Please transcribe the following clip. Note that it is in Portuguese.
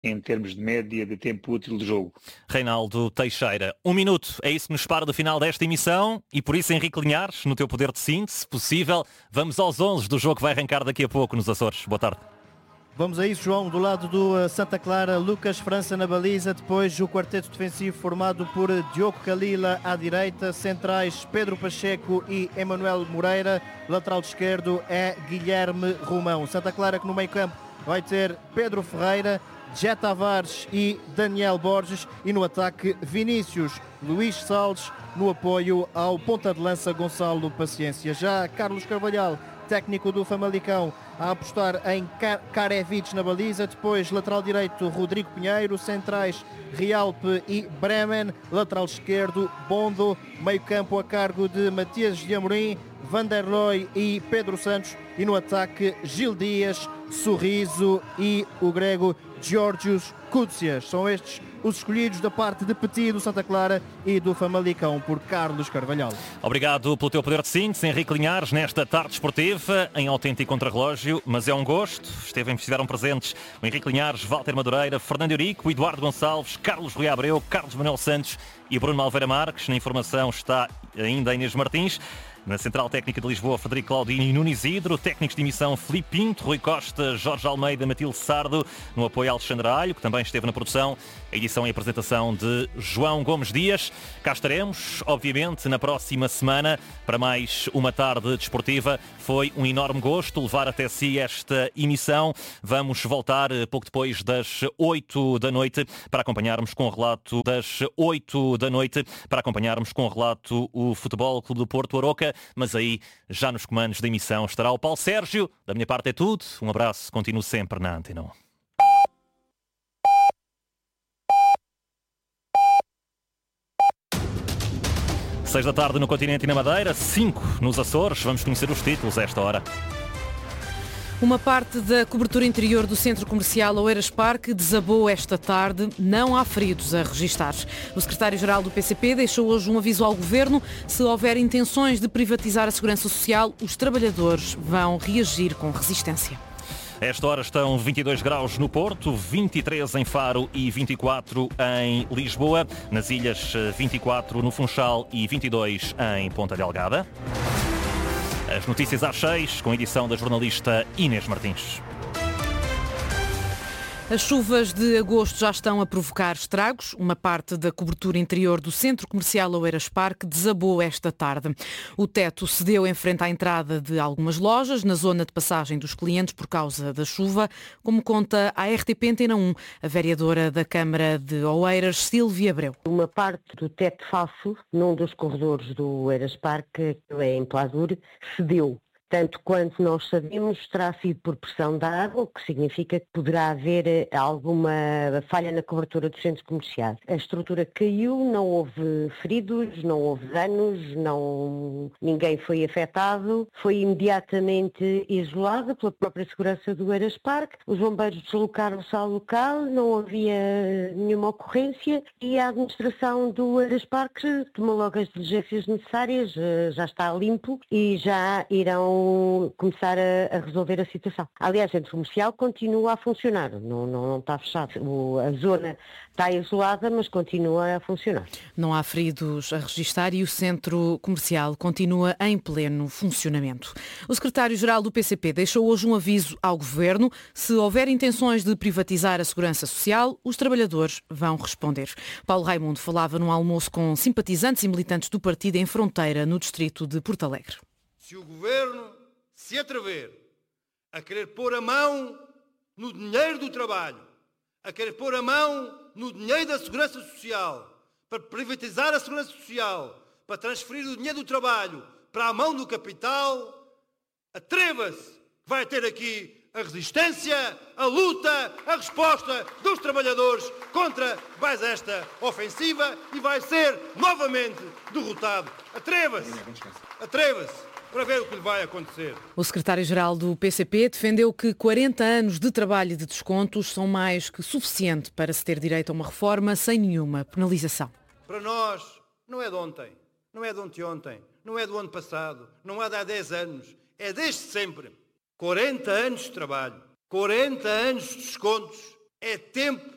em termos de média de tempo útil de jogo. Reinaldo Teixeira, 1 minuto, é isso que nos para do final desta emissão e por isso, Henrique Linhares, no teu poder de síntese, se possível, vamos aos 11 do jogo que vai arrancar daqui a pouco nos Açores. Boa tarde. Vamos a isso, João. Do lado do Santa Clara, Lucas França na baliza. Depois o quarteto defensivo formado por Diogo Calila à direita. Centrais Pedro Pacheco e Emanuel Moreira. Lateral esquerdo é Guilherme Romão. Santa Clara que no meio campo vai ter Pedro Ferreira, Jé Tavares e Daniel Borges. E no ataque Vinícius, Luís Salles, no apoio ao ponta de lança Gonçalo Paciência. Já Carlos Carvalhal, técnico do Famalicão, a apostar em Karevic na baliza. Depois lateral direito Rodrigo Pinheiro, centrais Rialpe e Bremen, lateral esquerdo Bondo, meio campo a cargo de Matias de Amorim, Vanderlei e Pedro Santos, e no ataque Gil Dias, Sorriso e o grego Georgios Koutsias. São estes os escolhidos da parte de Petit do Santa Clara e do Famalicão por Carlos Carvalhal. Obrigado pelo teu poder de síntese, Henrique Linhares, nesta tarde esportiva, em autêntico contrarrelógio, mas é um gosto. Estiveram presentes o Henrique Linhares, Walter Madureira, Fernando Eurico, Eduardo Gonçalves, Carlos Rui Abreu, Carlos Manuel Santos e Bruno Alveira Marques. Na informação está ainda Inês Martins. Na Central Técnica de Lisboa, Frederico Claudino e Nuno Isidro. Técnicos de emissão, Filipe Pinto, Rui Costa, Jorge Almeida, Matilde Sardo. No apoio, Alexandre Alho, que também esteve na produção. A edição e apresentação de João Gomes Dias. Cá estaremos, obviamente, na próxima semana para mais uma tarde desportiva. Foi um enorme gosto levar até si esta emissão. Vamos voltar pouco depois das 8 da noite para acompanharmos com o relato o Futebol Clube do Porto Aroca. Mas aí, já nos comandos da emissão, estará o Paulo Sérgio. Da minha parte é tudo. Um abraço, continuo sempre na Antena 1. 6 da tarde no continente e na Madeira, 5 nos Açores. Vamos conhecer os títulos a esta hora. Uma parte da cobertura interior do centro comercial Oeiras Parque desabou esta tarde. Não há feridos a registar. O secretário-geral do PCP deixou hoje um aviso ao Governo. Se houver intenções de privatizar a segurança social, os trabalhadores vão reagir com resistência. A esta hora estão 22 graus no Porto, 23 em Faro e 24 em Lisboa. Nas ilhas, 24 no Funchal e 22 em Ponta Delgada. As notícias às 6, com a edição da jornalista Inês Martins. As chuvas de agosto já estão a provocar estragos. Uma parte da cobertura interior do centro comercial Oeiras Parque desabou esta tarde. O teto cedeu em frente à entrada de algumas lojas, na zona de passagem dos clientes por causa da chuva, como conta a RTP Antena 1, a vereadora da Câmara de Oeiras, Sílvia Abreu. Uma parte do teto falso, num dos corredores do Oeiras Parque, que é em Pladur, cedeu. Tanto quanto nós sabemos, terá sido por pressão da água, o que significa que poderá haver alguma falha na cobertura dos centros comerciais. A estrutura caiu, não houve feridos, não houve danos, ninguém foi afetado. Foi imediatamente isolada pela própria segurança do Oeiras Parque. Os bombeiros deslocaram-se ao local, não havia nenhuma ocorrência e a administração do Oeiras Parque tomou logo as diligências necessárias, já está limpo e já irão começar a resolver a situação. Aliás, o centro comercial continua a funcionar, não está fechado. A zona está isolada, mas continua a funcionar. Não há feridos a registar e o centro comercial continua em pleno funcionamento. O secretário-geral do PCP deixou hoje um aviso ao Governo. Se houver intenções de privatizar a segurança social, os trabalhadores vão responder. Paulo Raimundo falava num almoço com simpatizantes e militantes do partido em Fronteira, no distrito de Porto Alegre. Se o Governo se atrever a querer pôr a mão no dinheiro do trabalho, a querer pôr a mão no dinheiro da segurança social, para privatizar a segurança social, para transferir o dinheiro do trabalho para a mão do capital, atreva-se, vai ter aqui a resistência, a luta, a resposta dos trabalhadores contra mais esta ofensiva e vai ser novamente derrotado. Atreva-se para ver o que lhe vai acontecer. O secretário-geral do PCP defendeu que 40 anos de trabalho e de descontos são mais que suficiente para se ter direito a uma reforma sem nenhuma penalização. Para nós, não é de ontem, não é de ontem, não é do ano passado, não é de há 10 anos, é desde sempre. 40 anos de trabalho, 40 anos de descontos, é tempo